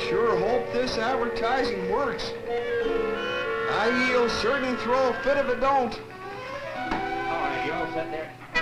sure hope this advertising works. I'll certainly throw a fit if it don't. All right, you all set there?